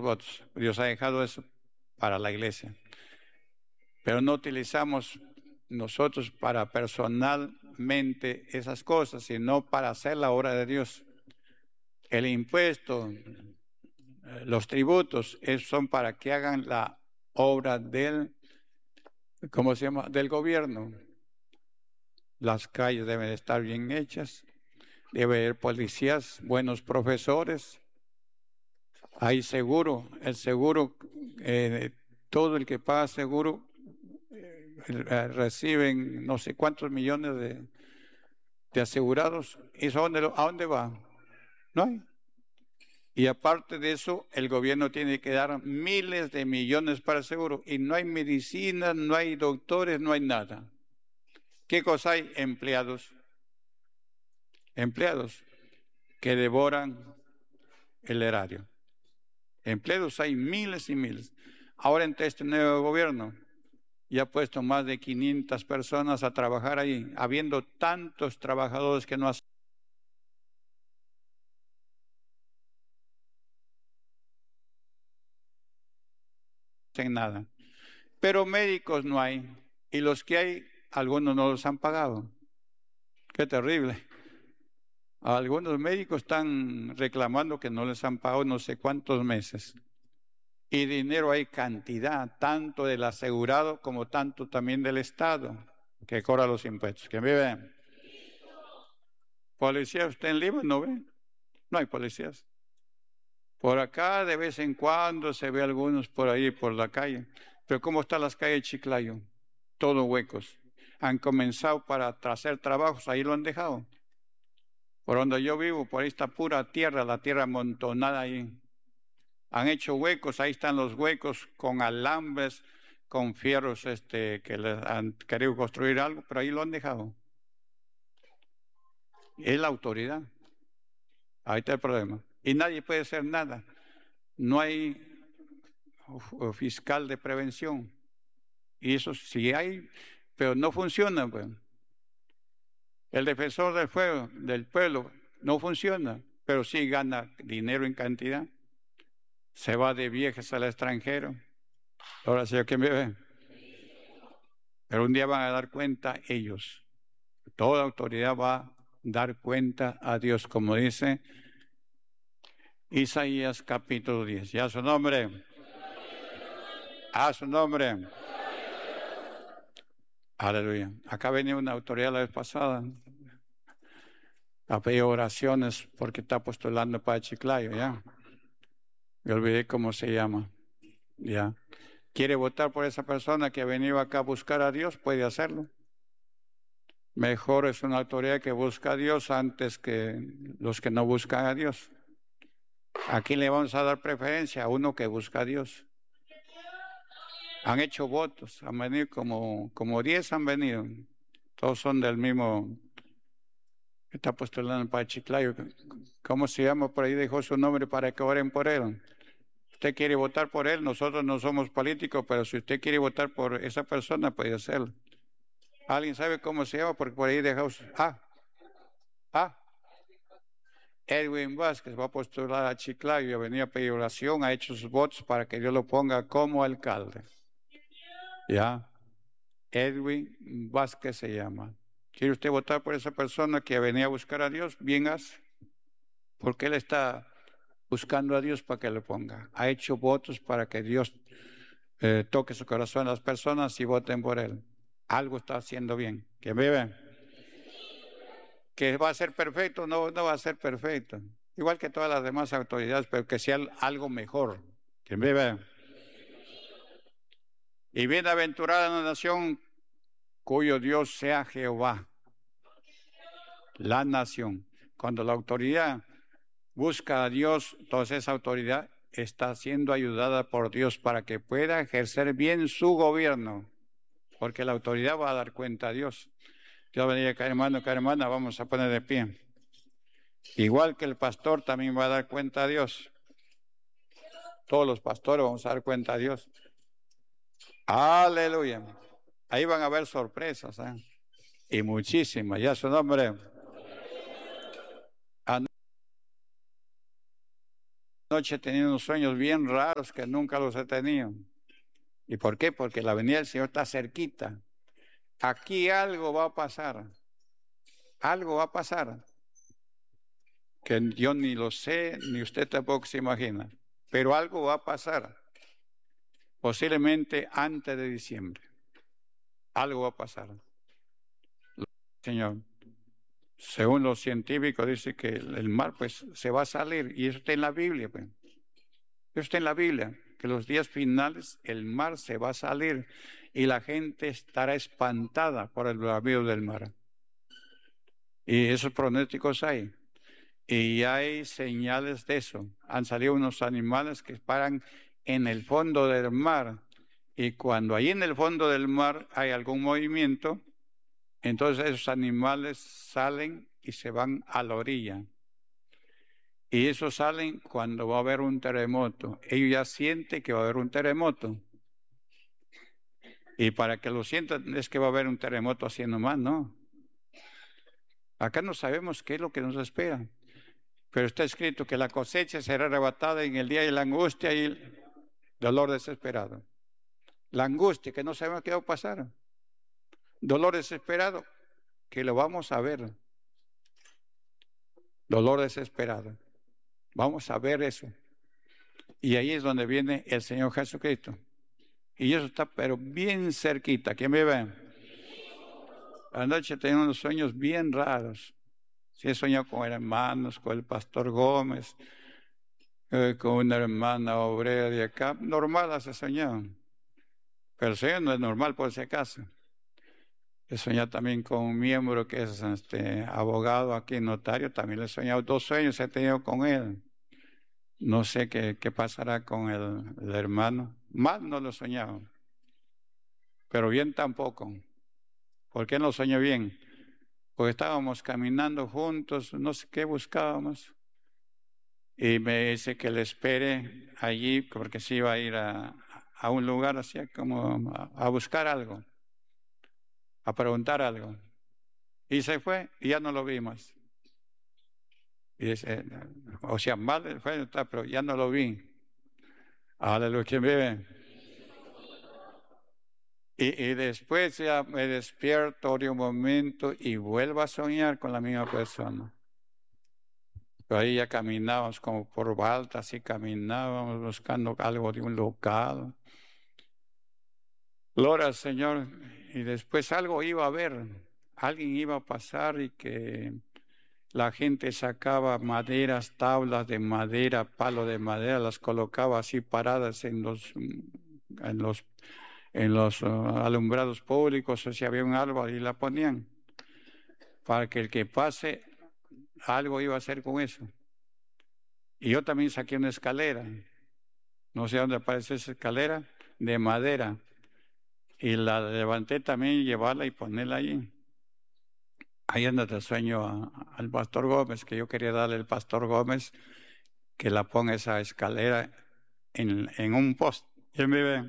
votos. Dios ha dejado eso para la iglesia. Pero no utilizamos nosotros para personalmente esas cosas, sino para hacer la obra de Dios. El impuesto, los tributos, son para que hagan la obra del, ¿cómo se llama?, del gobierno. Las calles deben estar bien hechas, debe haber policías, buenos profesores, hay seguro, el seguro, todo el que paga seguro reciben no sé cuántos millones de asegurados. ¿Y eso a dónde va? No hay. Y aparte de eso, el gobierno tiene que dar miles de millones para el seguro. Y no hay medicina, no hay doctores, no hay nada. ¿Qué cosa hay? Empleados. Empleados que devoran el erario. Empleados hay miles y miles. Ahora entre este nuevo gobierno ya ha puesto más de 500 personas a trabajar ahí, habiendo tantos trabajadores que no hacen nada. Pero médicos no hay, y los que hay, algunos no los han pagado. Qué terrible. Algunos médicos están reclamando que no les han pagado no sé cuántos meses. Y dinero hay cantidad, tanto del asegurado como tanto también del Estado, que cobra los impuestos. ¿Que me ven? ¿Policía usted en Lima no ve? No hay policías. Por acá de vez en cuando se ve algunos por ahí, por la calle. Pero ¿cómo están las calles de Chiclayo? Todo huecos. Han comenzado para hacer trabajos, ahí lo han dejado. Por donde yo vivo, por ahí está pura tierra, la tierra amontonada ahí. Han hecho huecos, ahí están los huecos con alambres, con fierros que les han querido construir algo, pero ahí lo han dejado. Es la autoridad. Ahí está el problema. Y nadie puede hacer nada. No hay fiscal de prevención. Y eso sí hay, pero no funciona. Pues. El defensor del pueblo no funciona, pero sí gana dinero en cantidad. Se va de viajes al extranjero. Ahora sí, ¿quién me ve? Pero un día van a dar cuenta ellos. Toda autoridad va a dar cuenta a Dios, como dice Isaías capítulo 10. ¿Ya su nombre? A su nombre. Aleluya. Acá venía una autoridad la vez pasada. Ha pedido oraciones porque está postulando para Chiclayo, ya. Me olvidé cómo se llama. Ya. ¿Quiere votar por esa persona que ha venido acá a buscar a Dios? Puede hacerlo. Mejor es una autoridad que busca a Dios antes que los que no buscan a Dios. Aquí le vamos a dar preferencia a uno que busca a Dios. Han hecho votos, han venido como 10 han venido. Todos son del mismo, está postulando para Chiclayo. ¿Cómo se llama? Por ahí dejó su nombre para que oren por él. Usted quiere votar por él, nosotros no somos políticos, pero si usted quiere votar por esa persona, puede hacerlo. ¿Alguien sabe cómo se llama? Porque por ahí dejó su... Edwin Vázquez va a postular a Chiclayo y ha venido a pedir oración, ha hecho sus votos para que Dios lo ponga como alcalde. ¿Ya? Edwin Vázquez se llama. ¿Quiere usted votar por esa persona que venía a buscar a Dios? Bien hace. Porque él está buscando a Dios para que lo ponga. Ha hecho votos para que Dios toque su corazón a las personas y voten por él. Algo está haciendo bien. ¿Que me ven? ¿Que va a ser perfecto? No, no va a ser perfecto. Igual que todas las demás autoridades, pero que sea algo mejor. ¿Que me ven? Y bienaventurada la nación cuyo Dios sea Jehová. La nación. Cuando la autoridad busca a Dios, entonces esa autoridad está siendo ayudada por Dios para que pueda ejercer bien su gobierno, porque la autoridad va a dar cuenta a Dios. Dios bendiga cada hermano, cada hermana, vamos a poner de pie. Igual que el pastor también va a dar cuenta a Dios. Todos los pastores vamos a dar cuenta a Dios. Aleluya. Ahí van a haber sorpresas, ¿eh? Y muchísimas. Ya su nombre. noche he tenido unos sueños bien raros que nunca los he tenido. ¿Y por qué? Porque la venida del Señor está cerquita. Aquí algo va a pasar. Algo va a pasar. Que yo ni lo sé, ni usted tampoco se imagina. Pero algo va a pasar. Posiblemente antes de diciembre. Algo va a pasar. Señor, según los científicos, dice que el mar pues se va a salir. Y eso está en la Biblia. Pues. Eso está en la Biblia. Que los días finales el mar se va a salir. Y la gente estará espantada por el bravío del mar. Y esos pronósticos hay. Y hay señales de eso. Han salido unos animales que paran en el fondo del mar. Y cuando ahí en el fondo del mar hay algún movimiento, entonces esos animales salen y se van a la orilla. Y esos salen cuando va a haber un terremoto. Ellos ya sienten que va a haber un terremoto. Y para que lo sientan es que va a haber un terremoto así nomás, ¿no? Acá no sabemos qué es lo que nos espera. Pero está escrito que la cosecha será arrebatada en el día de la angustia y el dolor desesperado. La angustia, que no sabemos qué va a pasar. Dolor desesperado, que lo vamos a ver. Dolor desesperado. Vamos a ver eso. Y ahí es donde viene el Señor Jesucristo. Y eso está pero bien cerquita. ¿Quién me ve? Anoche tenía unos sueños bien raros. Sí, he soñado con hermanos, con el pastor Gómez, con una hermana obrera de acá. Normal hace soñado. Pero el sueño no es normal por si acaso. He soñado también con un miembro que es abogado aquí, notario. También le he soñado 2 sueños, he tenido con él. No sé qué pasará con el hermano. Mal no lo he soñado. Pero bien tampoco. ¿Por qué no soñé bien? Porque estábamos caminando juntos, no sé qué buscábamos. Y me dice que le espere allí porque se iba a ir a un lugar así como a buscar algo, a preguntar algo. Y se fue y ya no lo vimos. Y dice, o sea, mal fue, pero ya no lo vi. Aleluya, ¿quién vive? Y después ya me despierto de un momento y vuelvo a soñar con la misma persona. Pero ahí ya caminábamos como por Balta, así caminábamos buscando algo de un local. Gloria al Señor. Y después algo iba a haber, alguien iba a pasar y que la gente sacaba maderas, tablas de madera, palo de madera, las colocaba así paradas en los alumbrados públicos, o si había un árbol y la ponían, para que el que pase, algo iba a hacer con eso. Y yo también saqué una escalera, no sé dónde aparece esa escalera, de madera, y la levanté también y llevarla y ponerla allí. Ahí anda el sueño al pastor Gómez, que yo quería darle al pastor Gómez que la ponga esa escalera en un poste. ¿Quién me ve?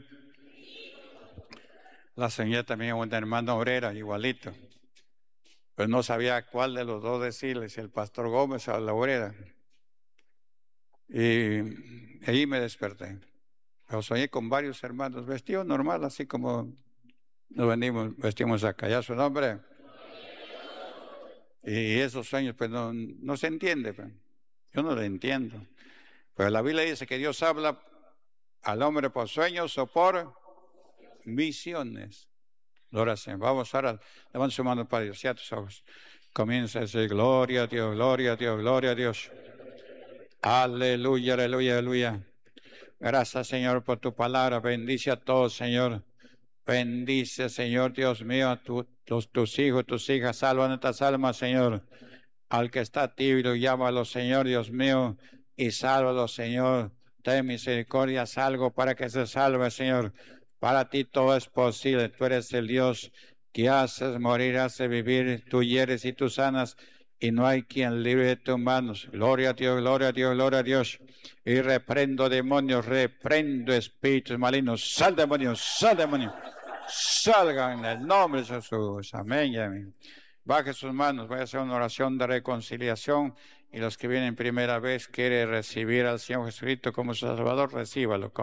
La señora también una hermana obrera, igualito. Pues no sabía cuál de los dos decirle, si el pastor Gómez o la obrera. Y ahí me desperté. Pero soñé con varios hermanos, vestidos normal, así como nos vestimos acá. ¿Ya su nombre? Y esos sueños, pues no se entiende. Pues. Yo no lo entiendo. Pero la Biblia dice que Dios habla al hombre por sueños o por visiones. Gloria Señor. Vamos ahora, levanta su mano para Dios, cierra tus ojos. Comienza a decir, gloria a Dios, gloria a Dios, gloria a Dios. Aleluya, aleluya, aleluya. Gracias, Señor, por tu palabra. Bendice a todos, Señor. Bendice, Señor, Dios mío, a tus hijos, tus hijas. Salva nuestras almas, Señor. Al que está tibio, llámalo, Señor, Dios mío, y sálvalo, Señor. Ten misericordia, salvo para que se salve, Señor. Para ti todo es posible. Tú eres el Dios que haces morir, haces vivir. Tú hieres y tú sanas, y no hay quien libre de tus manos. Gloria a Dios, gloria a Dios, gloria a Dios. Y reprendo demonios, reprendo espíritus malignos. Sal demonios, sal demonios. Salgan en el nombre de Jesús. Amén y amén. Baje sus manos, voy a hacer una oración de reconciliación Y los que vienen primera vez, quiere recibir al Señor Jesucristo como su Salvador, recíbalo.